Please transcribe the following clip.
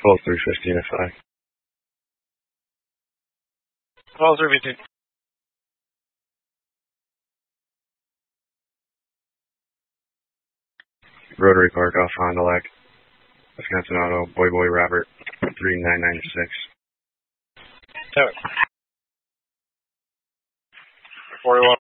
12-315 FI. 12-315. Rotary Park, Alpha Honda Lac, Wisconsin Auto, Boy Robert, 3996. 41